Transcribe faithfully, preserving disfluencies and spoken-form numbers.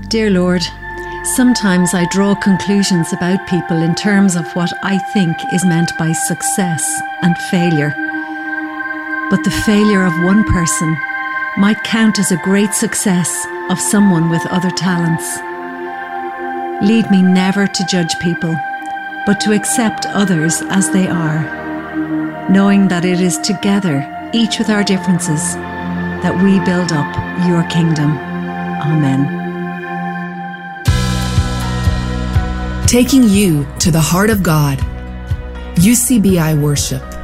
Dear Lord, sometimes I draw conclusions about people in terms of what I think is meant by success and failure. But the failure of one person might count as a great success of someone with other talents. Lead me never to judge people, but to accept others as they are, knowing that it is together, each with our differences, that we build up your kingdom. Amen. Taking you to the heart of God. U C B I Worship.